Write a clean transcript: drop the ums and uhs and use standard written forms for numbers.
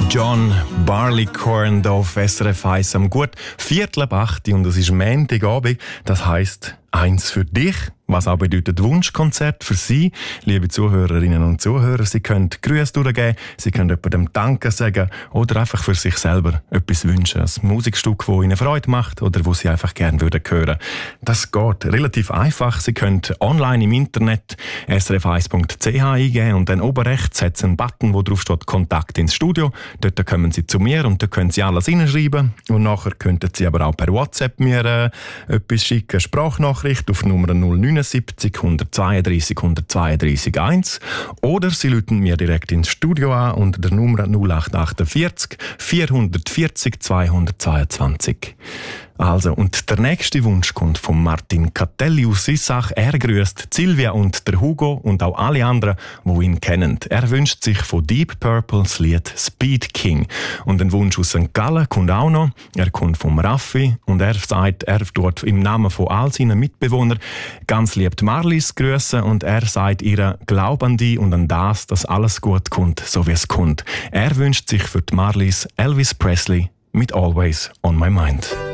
John Barleycorn hier auf SRF 1 am gut 7:45 und es ist Montagabend. Das heisst, eins für dich, was auch bedeutet Wunschkonzert für Sie, liebe Zuhörerinnen und Zuhörer. Sie können Grüße durchgeben, Sie können jemandem Danke sagen oder einfach für sich selber etwas wünschen. Ein Musikstück, das Ihnen Freude macht oder das Sie einfach gerne hören würden. Das geht relativ einfach. Sie können online im Internet srf1.ch eingeben und dann oben rechts hat es einen Button, wo drauf steht Kontakt ins Studio. Dort kommen Sie zu mir und da können Sie alles hineinschreiben. Und nachher könnten Sie aber auch per WhatsApp mir etwas schicken, Sprachnachricht auf Nummer 079 132 132 1. Oder Sie rufen mir direkt ins Studio an unter der Nummer 0848 440 222. Also, und der nächste Wunsch kommt von Martin Catelli aus Sissach. Er grüßt Silvia und der Hugo und auch alle anderen, die ihn kennen. Er wünscht sich von Deep Purple das Lied Speed King. Und ein Wunsch aus St. Gallen kommt auch noch. Er kommt vom Raffi und er sagt, er tut im Namen von all seinen Mitbewohnern ganz lieb die Marlies grüßen und er sagt ihr, glaub an dich und an das, dass alles gut kommt, so wie es kommt. Er wünscht sich für die Marlies Elvis Presley mit Always on My Mind.